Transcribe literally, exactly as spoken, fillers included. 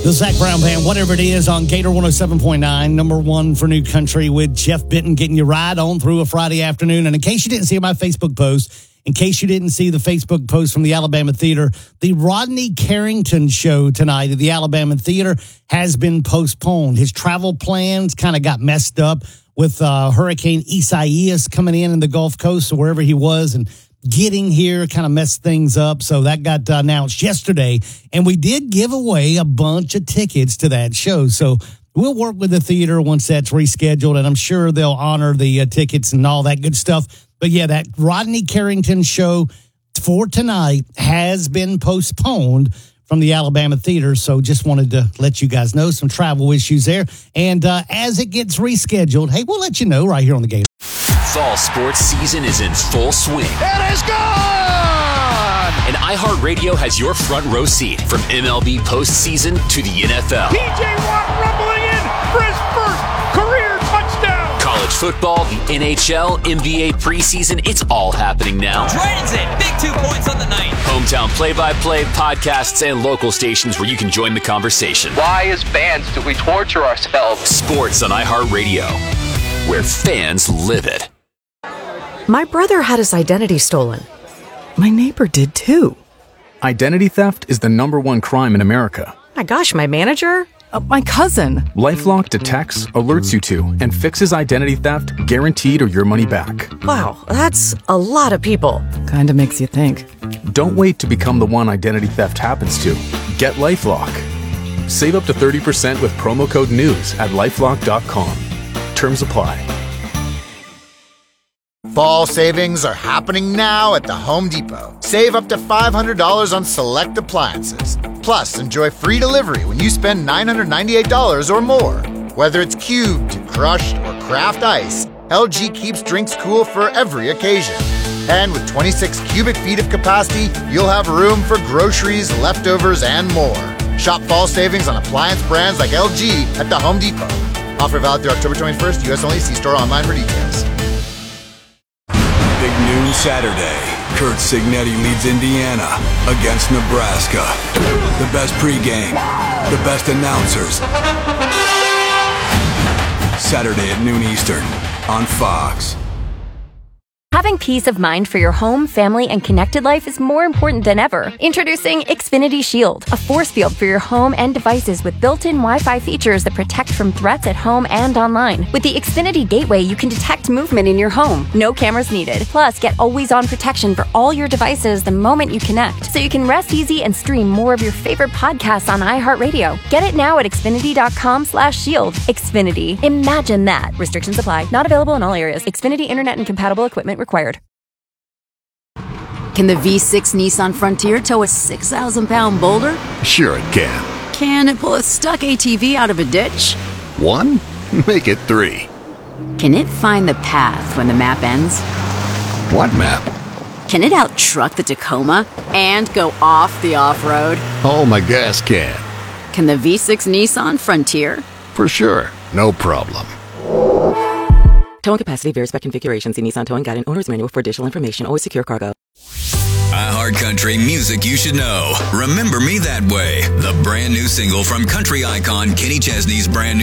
The Zach Brown Band, whatever it is, on Gator one oh seven point nine, number one for New Country, with Jeff Benton getting you right on through a Friday afternoon. And in case you didn't see my Facebook post, in case you didn't see the Facebook post from the Alabama Theater, the Rodney Carrington show tonight at the Alabama Theater has been postponed. His travel plans kind of got messed up with uh, Hurricane Isaias coming in in the Gulf Coast, or wherever he was, and getting here kind of messed things up. So that got uh, announced yesterday, and we did give away a bunch of tickets to that show. So we'll work with the theater once that's rescheduled, and I'm sure they'll honor the uh, tickets and all that good stuff. But yeah, that Rodney Carrington show for tonight has been postponed from the Alabama Theater. So just wanted to let you guys know some travel issues there. And uh, as it gets rescheduled, hey, we'll let you know right here on the Game. Fall sports season is in full swing. It is gone! And iHeartRadio has your front row seat from M L B postseason to the N F L. T J Watt rumbling in for his first career touchdown. College football, the N H L, N B A preseason, it's all happening now. Drayton's in. Big two points on the night. Hometown play-by-play, podcasts, and local stations where you can join the conversation. Why, as fans, do we torture ourselves? Sports on iHeartRadio, where fans live it. My brother had his identity stolen. My neighbor did too. Identity theft is the number one crime in America. My gosh, my manager? Uh, my cousin. LifeLock detects, alerts you to, and fixes identity theft guaranteed or your money back. Wow, that's a lot of people. Kinda makes you think. Don't wait to become the one identity theft happens to. Get LifeLock. Save up to thirty percent with promo code NEWS at lifelock dot com. Terms apply. Fall savings are happening now at the Home Depot. Save up to five hundred dollars on select appliances. Plus, enjoy free delivery when you spend nine hundred ninety-eight dollars or more. Whether it's cubed, crushed, or craft ice, L G keeps drinks cool for every occasion. And with twenty-six cubic feet of capacity, you'll have room for groceries, leftovers, and more. Shop fall savings on appliance brands like L G at the Home Depot. Offer valid through October twenty-first, U S only. See store online for details. Big noon Saturday. Kurt Signetti leads Indiana against Nebraska. The best pregame, the best announcers. Saturday at noon Eastern on Fox. Having peace of mind for your home, family, and connected life is more important than ever. Introducing Xfinity Shield, a force field for your home and devices with built-in Wi-Fi features that protect from threats at home and online. With the Xfinity Gateway, you can detect movement in your home. No cameras needed. Plus, get always-on protection for all your devices the moment you connect, so you can rest easy and stream more of your favorite podcasts on iHeartRadio. Get it now at xfinity.com slash shield. Xfinity. Imagine that. Restrictions apply. Not available in all areas. Xfinity Internet and compatible equipment required. Can the V six Nissan Frontier tow a six thousand pound boulder? Sure it can. Can it pull a stuck A T V out of a ditch? One? Make it three. Can it find the path when the map ends? What map? Can it out-truck the Tacoma and go off the off-road? Oh, my gas can. Can the V six Nissan Frontier? For sure. No problem. Towing capacity varies by configuration. See Nissan Towing Guide and Owner's Manual for additional information. Always secure cargo. iHeartCountry music you should know. Remember Me That Way, the brand new single from country icon Kenny Chesney's brand new